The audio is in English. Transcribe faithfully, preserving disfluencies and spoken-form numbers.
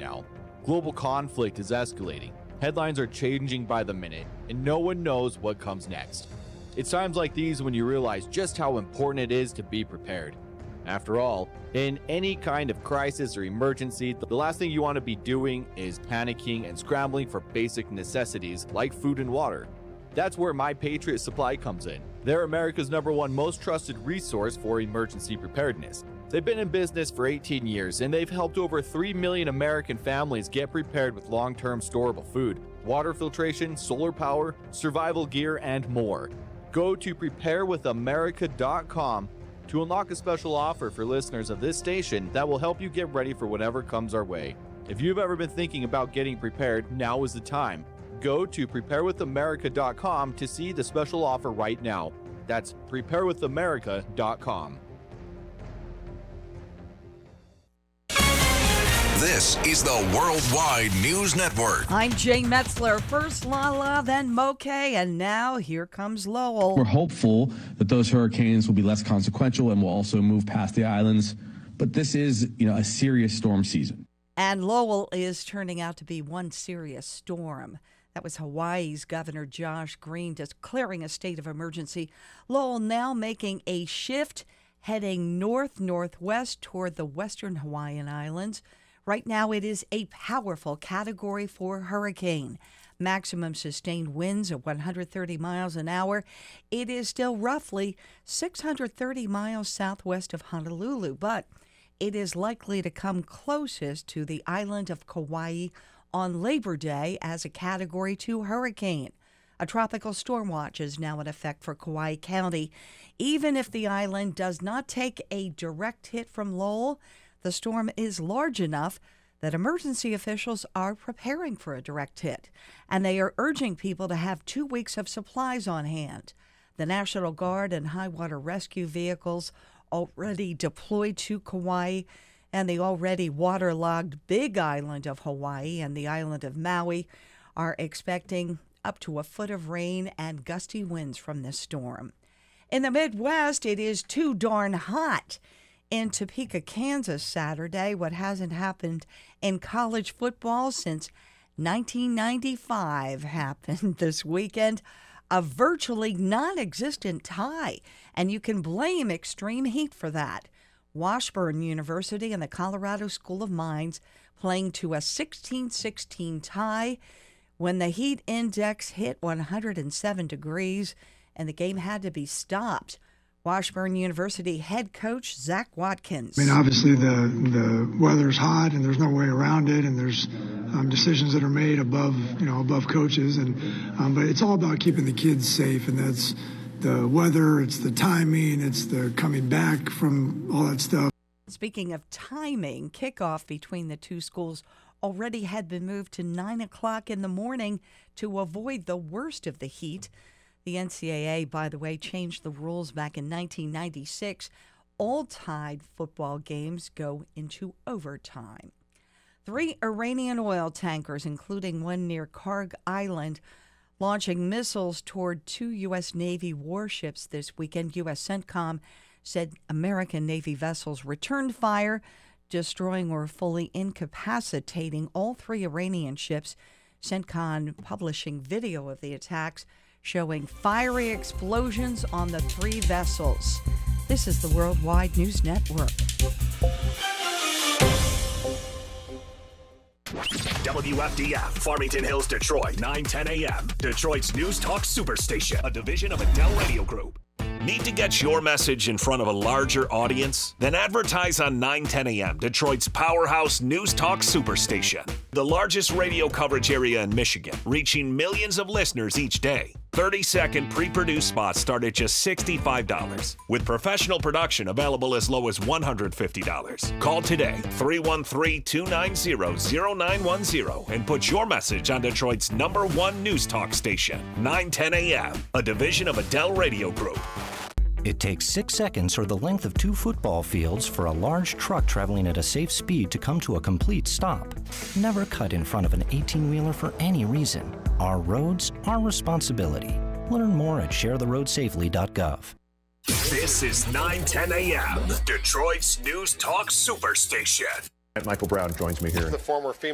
now. Global conflict is escalating. Headlines are changing by the minute, and no one knows what comes next. It's times like these when you realize just how important it is to be prepared. After all, in any kind of crisis or emergency, the last thing you want to be doing is panicking and scrambling for basic necessities like food and water. That's where My Patriot Supply comes in. They're America's number one most trusted resource for emergency preparedness. They've been in business for eighteen years, and they've helped over three million American families get prepared with long-term storable food, water filtration, solar power, survival gear, and more. Go to prepare with america dot com to unlock a special offer for listeners of this station that will help you get ready for whatever comes our way. If you've ever been thinking about getting prepared, now is the time. Go to prepare with america dot com to see the special offer right now. That's prepare with america dot com. This is the Worldwide News Network. I'm Jane Metzler. First Lala, then Moke, and now here comes Lowell. We're hopeful that those hurricanes will be less consequential and will also move past the islands. But this is, you know, a serious storm season. And Lowell is turning out to be one serious storm. That was Hawaii's Governor Josh Green declaring a state of emergency. Lowell now making a shift, heading north-northwest toward the western Hawaiian Islands. Right now, it is a powerful Category four hurricane. Maximum sustained winds of one hundred thirty miles an hour. It is still roughly six hundred thirty miles southwest of Honolulu, but it is likely to come closest to the island of Kauai on Labor Day as a Category two hurricane. A tropical storm watch is now in effect for Kauai County. Even if the island does not take a direct hit from Lowell, the storm is large enough that emergency officials are preparing for a direct hit, and they are urging people to have two weeks of supplies on hand. The National Guard and high water rescue vehicles already deployed to Kauai, and the already waterlogged Big Island of Hawaii and the island of Maui are expecting up to a foot of rain and gusty winds from this storm. In the Midwest, it is too darn hot. In Topeka, Kansas, Saturday, what hasn't happened in college football since nineteen ninety-five happened this weekend. A virtually non-existent tie, and you can blame extreme heat for that. Washburn University and the Colorado School of Mines playing to a sixteen sixteen tie when the heat index hit one hundred seven degrees, and the game had to be stopped. Washburn University head coach Zach Watkins. I mean, obviously the the weather's hot and there's no way around it, and there's um, decisions that are made above you know above coaches, and um, but it's all about keeping the kids safe, and that's the weather, it's the timing, it's the coming back from all that stuff. Speaking of timing, kickoff between the two schools already had been moved to nine o'clock in the morning to avoid the worst of the heat. The N C double A, by the way, changed the rules back in nineteen ninety-six. All tied football games go into overtime. Three Iranian oil tankers, including one near Karg Island, launching missiles toward two U S. Navy warships this weekend. U S. CENTCOM said American Navy vessels returned fire, destroying or fully incapacitating all three Iranian ships. CENTCOM publishing video of the attacks showing fiery explosions on the three vessels. This is the Worldwide News Network. W F D F, Farmington Hills, Detroit, nine ten a.m. Detroit's News Talk Superstation, a division of Adele Radio Group. Need to get your message in front of a larger audience? Then advertise on nine ten a.m., Detroit's powerhouse News Talk Superstation. The largest radio coverage area in Michigan, reaching millions of listeners each day. thirty-second pre-produced spots start at just sixty-five dollars, with professional production available as low as one hundred fifty dollars. Call today, three one three, two nine zero, zero nine one zero, and put your message on Detroit's number one news talk station, nine ten a.m., a division of Adele Radio Group. It takes six seconds or the length of two football fields for a large truck traveling at a safe speed to come to a complete stop. Never cut in front of an eighteen-wheeler for any reason. Our roads, our responsibility. Learn more at share the road safely dot gov. This is nine ten a.m., Detroit's News Talk Superstation. Michael Brown joins me here. The former female